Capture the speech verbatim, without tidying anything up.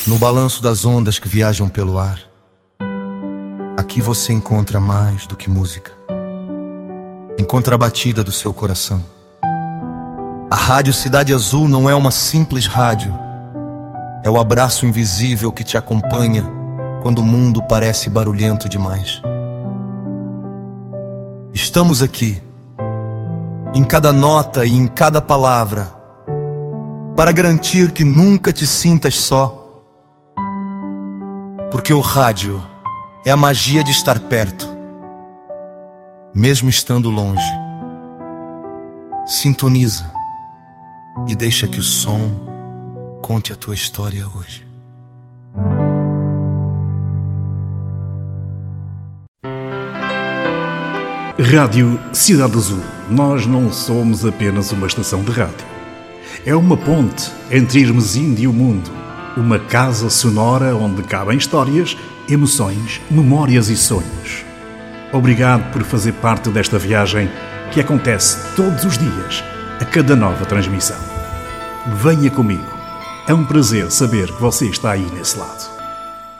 No balanço das ondas que viajam pelo ar, aqui você encontra mais do que música. Encontra a batida do seu coração. A Rádio Cidade Azul não é uma simples rádio. É o abraço invisível que te acompanha quando o mundo parece barulhento demais. Estamos aqui, em cada nota e em cada palavra, para garantir que nunca te sintas só. Porque o rádio é a magia de estar perto, mesmo estando longe. Sintoniza e deixa que o som conte a tua história hoje. Rádio Cidade Azul. Nós não somos apenas uma estação de rádio. É uma ponte entre Irmezinho e o mundo. Uma casa sonora onde cabem histórias, emoções, memórias e sonhos. Obrigado por fazer parte desta viagem que acontece todos os dias, a cada nova transmissão. Venha comigo. É um prazer saber que você está aí nesse lado.